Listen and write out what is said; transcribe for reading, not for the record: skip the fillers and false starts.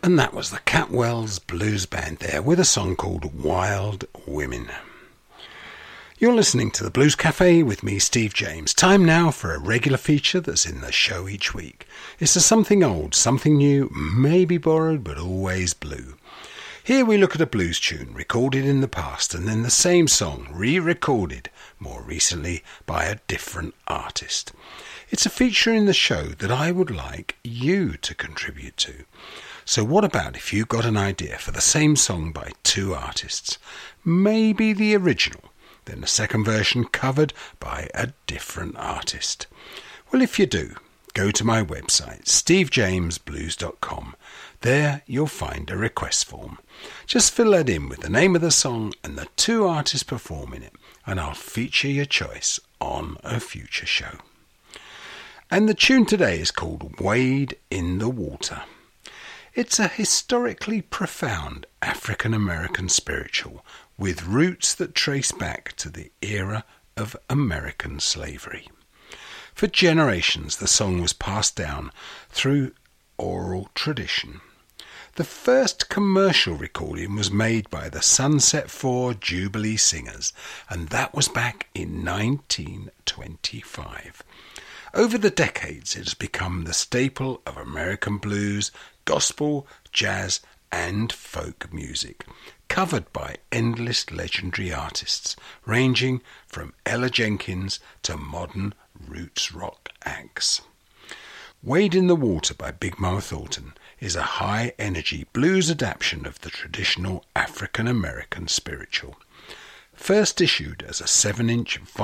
And that was the Catwells Blues Band there with a song called Wild Women. You're listening to the Blues Cafe with me, Steve James. Time now for a regular feature that's in the show each week. It's a something old, something new, maybe borrowed, but always blue. Here we look at a blues tune recorded in the past and then the same song re-recorded more recently by a different artist. It's a feature in the show that I would like you to contribute to. So what about if you got an idea for the same song by two artists? Maybe the original, then the second version covered by a different artist. Well, if you do, go to my website, stevejamesblues.com. There you'll find a request form. Just fill that in with the name of the song and the two artists performing it, and I'll feature your choice on a future show. And the tune today is called Wade in the Water. It's a historically profound African-American spiritual with roots that trace back to the era of American slavery. For generations, the song was passed down through oral tradition. The first commercial recording was made by the Sunset 4 Jubilee Singers, and that was back in 1925. Over the decades, it has become the staple of American blues, gospel, jazz, and folk music, covered by endless legendary artists, ranging from Ella Jenkins to modern roots rock acts. Wade in the Water by Big Mama Thornton is a high-energy blues adaptation of the traditional African-American spiritual. First issued as a 7-inch